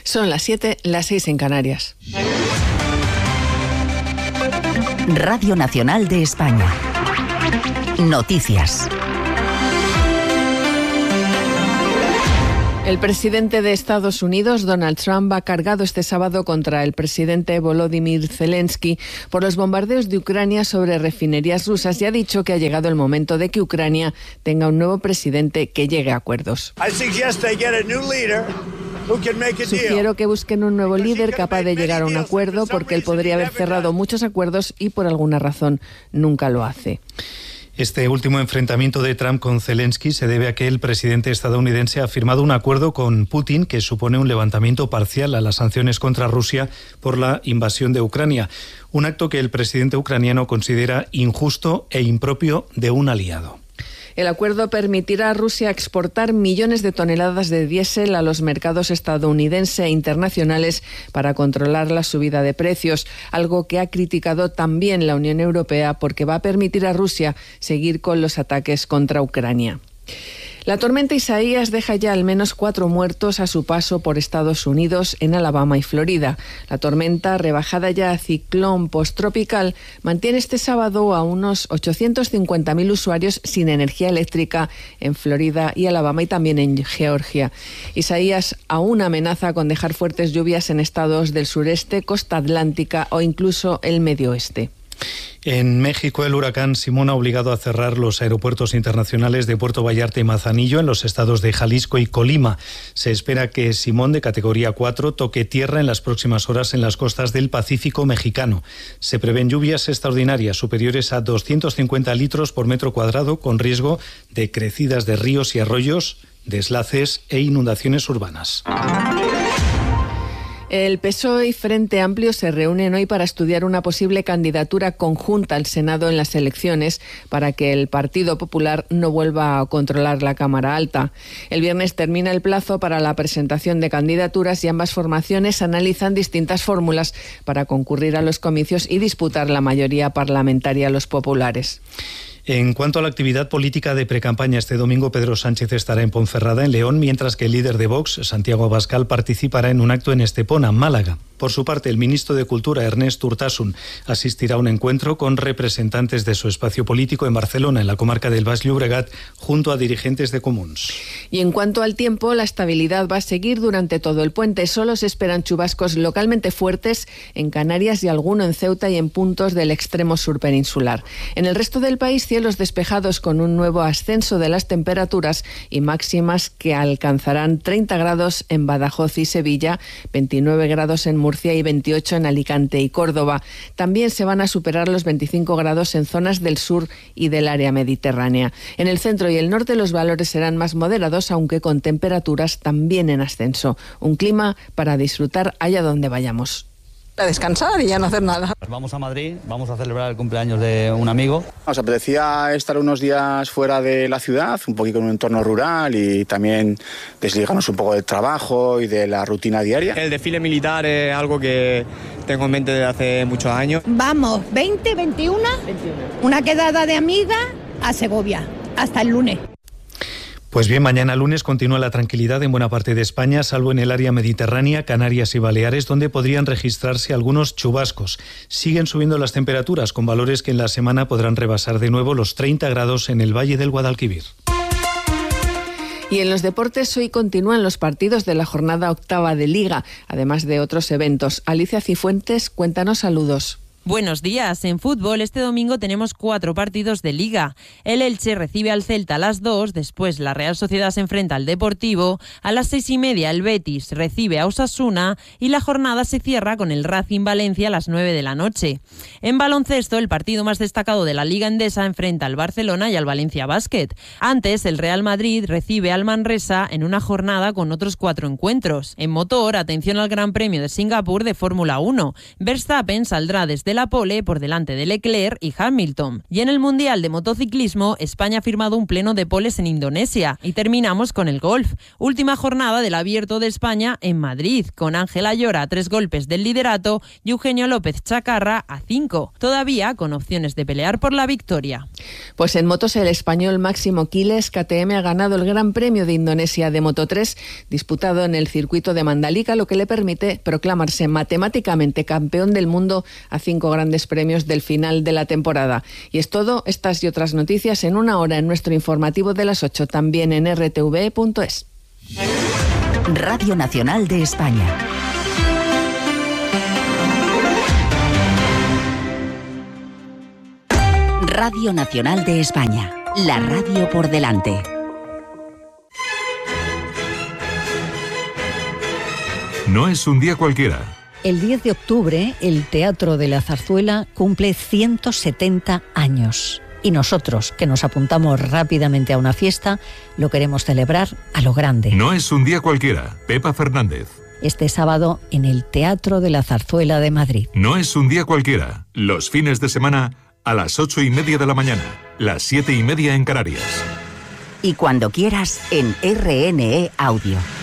Son las 7, las 6 en Canarias. Radio Nacional de España. Noticias. El presidente de Estados Unidos, Donald Trump, ha cargado este sábado contra el presidente Volodymyr Zelensky por los bombardeos de Ucrania sobre refinerías rusas y ha dicho que ha llegado el momento de que Ucrania tenga un nuevo presidente que llegue a acuerdos. Sugiero que busquen un nuevo líder capaz de llegar a un acuerdo porque él podría haber cerrado muchos acuerdos y por alguna razón nunca lo hace. Este último enfrentamiento de Trump con Zelensky se debe a que el presidente estadounidense ha firmado un acuerdo con Putin que supone un levantamiento parcial a las sanciones contra Rusia por la invasión de Ucrania, un acto que el presidente ucraniano considera injusto e impropio de un aliado. El acuerdo permitirá a Rusia exportar millones de toneladas de diésel a los mercados estadounidense e internacionales para controlar la subida de precios, algo que ha criticado también la Unión Europea porque va a permitir a Rusia seguir con los ataques contra Ucrania. La tormenta Isaías deja ya al menos 4 muertos a su paso por Estados Unidos en Alabama y Florida. La tormenta, rebajada ya a ciclón posttropical, mantiene este sábado a unos 850.000 usuarios sin energía eléctrica en Florida y Alabama y también en Georgia. Isaías aún amenaza con dejar fuertes lluvias en estados del sureste, costa atlántica o incluso el medio oeste. En México, el huracán Simón ha obligado a cerrar los aeropuertos internacionales de Puerto Vallarta y Manzanillo en los estados de Jalisco y Colima. Se espera que Simón, de categoría 4, toque tierra en las próximas horas en las costas del Pacífico mexicano. Se prevén lluvias extraordinarias superiores a 250 litros por metro cuadrado, con riesgo de crecidas de ríos y arroyos, deslaces e inundaciones urbanas. El PSOE y Frente Amplio se reúnen hoy para estudiar una posible candidatura conjunta al Senado en las elecciones para que el Partido Popular no vuelva a controlar la Cámara Alta. El viernes termina el plazo para la presentación de candidaturas y ambas formaciones analizan distintas fórmulas para concurrir a los comicios y disputar la mayoría parlamentaria a los populares. En cuanto a la actividad política de precampaña, este domingo Pedro Sánchez estará en Ponferrada, en León, mientras que el líder de Vox, Santiago Abascal, participará en un acto en Estepona, Málaga. Por su parte, el ministro de Cultura, Ernest Urtasun, asistirá a un encuentro con representantes de su espacio político en Barcelona, en la comarca del Baix Llobregat, junto a dirigentes de Comuns. Y en cuanto al tiempo, la estabilidad va a seguir durante todo el puente. Solo se esperan chubascos localmente fuertes en Canarias y alguno en Ceuta y en puntos del extremo sur peninsular. En el resto del país, cielos despejados con un nuevo ascenso de las temperaturas y máximas que alcanzarán 30 grados en Badajoz y Sevilla, 29 grados en Murcia y 28 en Alicante y Córdoba. También se van a superar los 25 grados en zonas del sur y del área mediterránea. En el centro y el norte los valores serán más moderados, aunque con temperaturas también en ascenso. Un clima para disfrutar allá donde vayamos. A descansar y ya no hacer nada. Vamos a Madrid, vamos a celebrar el cumpleaños de un amigo. Nos apetecía estar unos días fuera de la ciudad, un poquito en un entorno rural y también desligarnos un poco del trabajo y de la rutina diaria. El desfile militar es algo que tengo en mente desde hace muchos años. Vamos, 21, una quedada de amigas a Segovia, hasta el lunes. Pues bien, mañana lunes continúa la tranquilidad en buena parte de España, salvo en el área mediterránea, Canarias y Baleares, donde podrían registrarse algunos chubascos. Siguen subiendo las temperaturas, con valores que en la semana podrán rebasar de nuevo los 30 grados en el Valle del Guadalquivir. Y en los deportes hoy continúan los partidos de la jornada octava de Liga, además de otros eventos. Alicia Cifuentes, cuéntanos, saludos. Buenos días. En fútbol, este domingo tenemos 4 partidos de Liga. El Elche recibe al Celta a las 2, después la Real Sociedad se enfrenta al Deportivo, a las 6:30 el Betis recibe a Osasuna y la jornada se cierra con el Racing Valencia a las 9 de la noche. En baloncesto, el partido más destacado de la Liga Endesa enfrenta al Barcelona y al Valencia Basket. Antes, el Real Madrid recibe al Manresa en una jornada con otros 4 encuentros. En motor, atención al Gran Premio de Singapur de Fórmula 1. Verstappen saldrá desde la la pole por delante de Leclerc y Hamilton. Y en el Mundial de Motociclismo, España ha firmado un pleno de poles en Indonesia. Y terminamos con el golf. Última jornada del Abierto de España en Madrid, con Ángel Ayora a 3 golpes del liderato y Eugenio López Chacarra a 5, todavía con opciones de pelear por la victoria. Pues en motos el español Máximo Quiles KTM ha ganado el Gran Premio de Indonesia de Moto3, disputado en el circuito de Mandalika, lo que le permite proclamarse matemáticamente campeón del mundo a 5 grandes premios del final de la temporada. Y es todo, estas y otras noticias en una hora en nuestro informativo de las 8, también en rtv.es. Radio Nacional de España. Radio Nacional de España, la radio por delante. No es un día cualquiera. El 10 de octubre, el Teatro de la Zarzuela cumple 170 años. Y nosotros, que nos apuntamos rápidamente a una fiesta, lo queremos celebrar a lo grande. No es un día cualquiera. Pepa Fernández. Este sábado en el Teatro de la Zarzuela de Madrid. No es un día cualquiera. Los fines de semana a las 8:30 de la mañana, las 7:30 en Canarias. Y cuando quieras en RNE Audio.